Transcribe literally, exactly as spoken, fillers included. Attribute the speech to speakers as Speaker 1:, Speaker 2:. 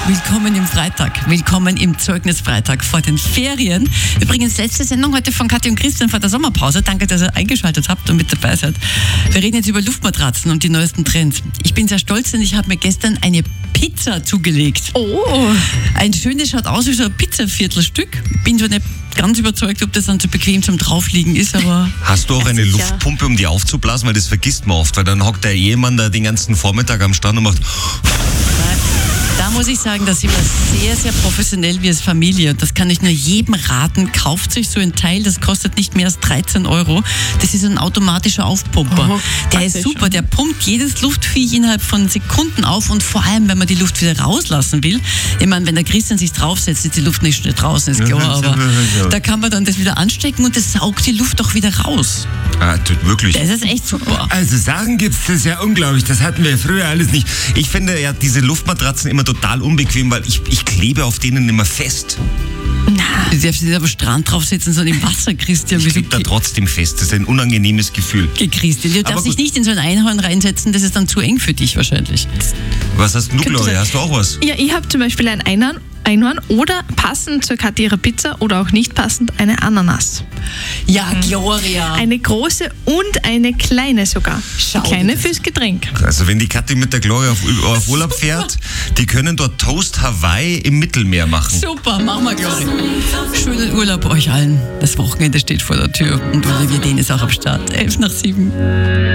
Speaker 1: Willkommen im Freitag. Willkommen im Zeugnisfreitag vor den Ferien. Übrigens, letzte Sendung heute von Kathi und Christian vor der Sommerpause. Danke, dass ihr eingeschaltet habt und mit dabei seid. Wir reden jetzt über Luftmatratzen und die neuesten Trends. Ich bin sehr stolz, denn ich habe mir gestern eine Pizza zugelegt.
Speaker 2: Oh.
Speaker 1: Ein schönes, schaut aus wie so ein Pizzaviertelstück. Bin so nicht ganz überzeugt, ob das dann zu bequem zum Draufliegen ist, aber...
Speaker 3: Hast du auch eine
Speaker 2: sicher.
Speaker 3: Luftpumpe, um die aufzublasen? Weil das vergisst man oft, weil dann hockt der Ehemann da den ganzen Vormittag am Stand und macht...
Speaker 1: Da muss ich sagen, da sind wir sehr, sehr professionell wie als Familie. Und das kann ich nur jedem raten. Kauft sich so ein Teil, das kostet nicht mehr als dreizehn Euro. Das ist ein automatischer Aufpumper.
Speaker 2: Oh,
Speaker 1: der ist super, der pumpt jedes Luftviech innerhalb von Sekunden auf. Und vor allem, wenn man die Luft wieder rauslassen will. Ich meine, wenn der Christian sich draufsetzt, ist die Luft nicht schnell draußen, ist klar. Aber da kann man dann das wieder anstecken und das saugt die Luft auch wieder raus.
Speaker 3: Ah, tut wirklich.
Speaker 1: Das ist echt super.
Speaker 3: Also sagen gibt's das ja unglaublich. Das hatten wir früher alles nicht. Ich finde ja diese Luftmatratzen immer total unbequem, weil ich, ich klebe auf denen immer fest.
Speaker 1: Du darfst nicht am Strand draufsetzen, sondern im Wasser, Christian.
Speaker 3: Ich klebe da trotzdem fest. Das ist ein unangenehmes Gefühl.
Speaker 1: Okay, Christian, du darfst dich nicht in so ein Einhorn reinsetzen, das ist dann zu eng für dich wahrscheinlich.
Speaker 3: Was hast du, Gloria? Hast du auch was?
Speaker 2: Ja, ich habe zum Beispiel ein Einhorn, Einhorn oder passend zur Kathi ihrer Pizza oder auch nicht passend eine Ananas.
Speaker 1: Ja, Gloria.
Speaker 2: Eine große und eine kleine sogar.
Speaker 1: Schau
Speaker 2: Die kleine
Speaker 1: dir das
Speaker 2: fürs Getränk.
Speaker 3: Also wenn die Kathi mit der Gloria auf, auf Urlaub fährt, die können dort Toast Hawaii im Mittelmeer machen.
Speaker 1: Super, machen wir, Gloria. Schönen Urlaub euch allen. Das Wochenende steht vor der Tür und Olivier Dehn ist auch am Start. Elf nach sieben.